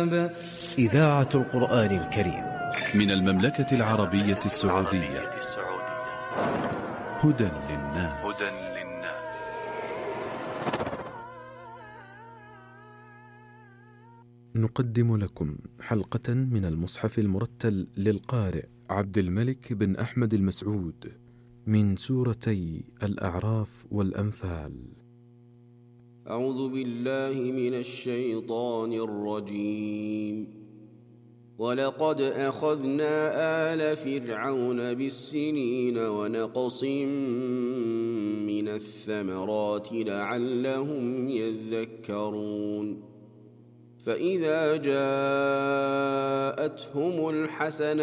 الكتاب. إذاعة القرآن الكريم من المملكة العربية السعودية. هدى للناس. نقدم لكم حلقة من المصحف المرتل للقارئ عبد الملك بن أحمد المسعود من سورتي الأعراف والأنفال. أعوذ بالله من الشيطان الرجيم. ولقد أخذنا آل فرعون بالسنين ونقص من الثمرات لعلهم يذكرون. فإذا جاءتهم الحسنة